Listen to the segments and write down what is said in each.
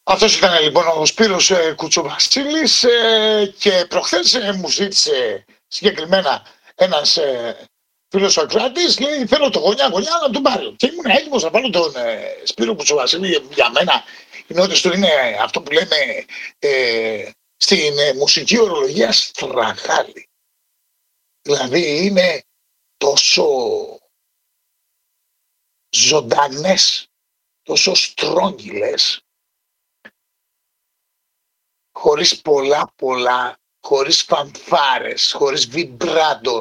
Αυτός ήταν λοιπόν ο Σπύρος Κουτσοβασίλης και προχθές μου ζήτησε συγκεκριμένα ένας φίλος ο Ακροατής, λέει θέλω το γωνιά να τον πάρω. Και ήμουν έτοιμος να βάλω τον Σπύρο Κουτσοβασίλη. Για μένα οι νότες του είναι αυτό που λέμε στην μουσική ορολογία στραγάλι. Δηλαδή είναι τόσο ζωντανές, τόσο στρόγγυλες, χωρίς πολλά, χωρίς φανφάρες, χωρίς βιμπράντο.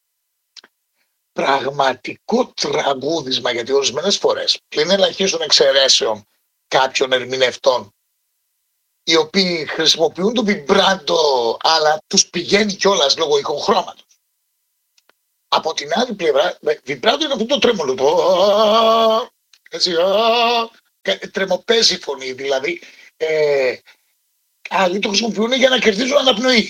Πραγματικό τραγούδισμα, γιατί ορισμένες φορές, πλην ελαχίστων εξαιρέσεων κάποιων ερμηνευτών, οι οποίοι χρησιμοποιούν το βιμπράντο, αλλά τους πηγαίνει κιόλας λόγω ηχοχρώματος. Από την άλλη πλευρά, βιμπράντο είναι αυτό το τρέμολο, το έτσι, τρεμοπαίζει φωνή, δηλαδή άλλοι το χρησιμοποιούν για να κερδίζουν αναπνοή.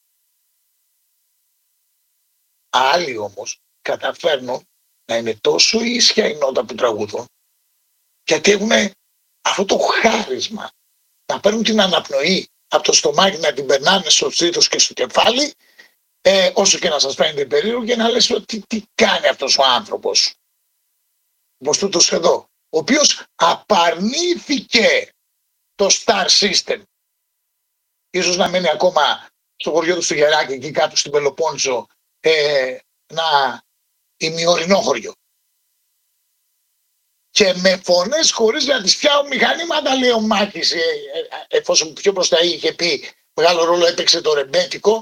Άλλοι όμως καταφέρνουν να είναι τόσο ίσια η νότα που τραγουδούν, γιατί έχουν αυτό το χάρισμα να παίρνουν την αναπνοή από το στομάχι, να την περνάνε στο στήθος και στο κεφάλι, όσο και να σας φαίνεται περίεργο, και να λες ότι τι κάνει αυτός ο άνθρωπος, όπως τούτος εδώ, ο οποίος απαρνήθηκε το Star System. Ίσως να μένει ακόμα στο χωριό του στο Γεράκι, εκεί κάτω στην Πελοπόννησο, ένα ημιορεινό χωριό. Και με φωνές χωρίς να τις πιάω μηχανήματα, λέει ο Μάκης, εφόσον πιο μπροστά είχε πει μεγάλο ρόλο έπαιξε το ρεμπέτικο,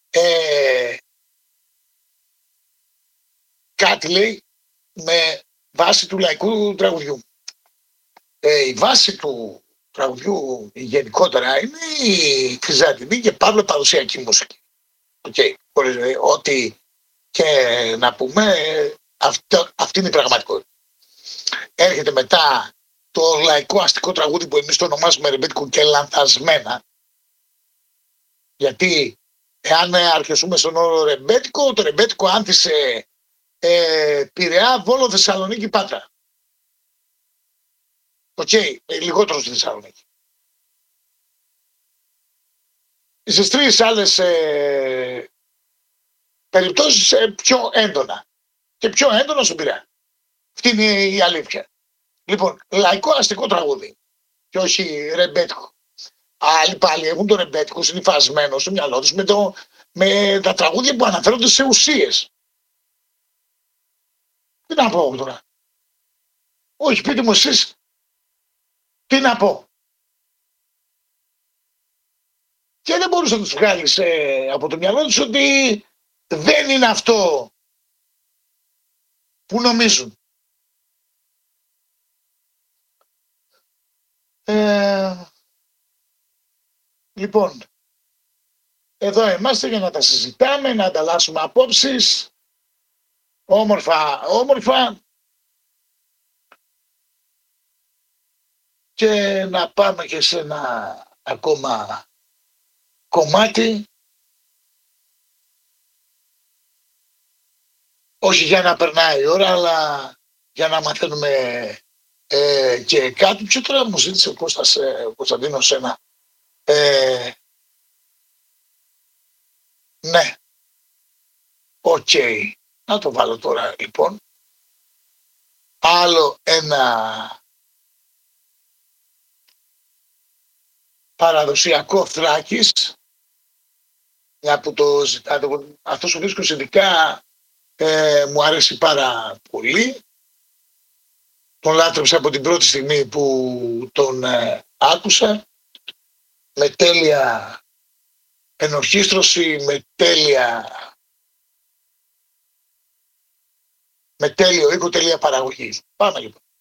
κάτι λέει με βάση του λαϊκού τραγουδιού. Η βάση του τραγουδιού γενικότερα είναι η βυζαντινή και παύλα παραδοσιακή μουσική. Ό,τι και να πούμε, αυτή είναι η πραγματικότητα. Έρχεται μετά το λαϊκό αστικό τραγούδι που εμείς το ονομάζουμε ρεμπέτικο και λανθασμένα, γιατί εάν αρχίσουμε στον όρο ρεμπέτικο, το ρεμπέτικο άνθησε Πειραιά, Βόλο, Θεσσαλονίκη, Πάτρα. Λιγότερο στη Θεσσαλονίκη. Στις τρεις άλλες περιπτώσεις πιο έντονα. Και πιο έντονα στον Πειραιά. Αυτή είναι η αλήθεια. Λοιπόν, λαϊκό αστικό τραγούδι. Και όχι ρεμπέτικο. Άλλοι πάλι έχουν το ρεμπέτικο συνυφασμένο στο μυαλό τους με τα τραγούδια που αναφέρονται σε ουσίες. Τι να πω τώρα. Όχι, πείτε μου εσείς. Τι να πω. Και δεν μπορείς να τους βγάλεις από το μυαλό τους ότι δεν είναι αυτό που νομίζουν. Λοιπόν, εδώ είμαστε για να τα συζητάμε, να ανταλλάσσουμε απόψεις, όμορφα και να πάμε και σε ένα ακόμα κομμάτι, όχι για να περνάει η ώρα, αλλά για να μαθαίνουμε και κάτι. Ποιο τώρα μου ζήτησε ο Κωνσταντίνος ένα. Ναι. Οκ. Να το βάλω τώρα λοιπόν. Άλλο ένα παραδοσιακό Θράκης. Μια που το ζητάτε. Αυτός ο δίσκος ειδικά μου αρέσει πάρα πολύ. Τον λάτρεψα από την πρώτη στιγμή που τον άκουσα, με τέλεια ενορχήστρωση, με τέλειο ήχο, τέλεια παραγωγή. Πάμε λοιπόν.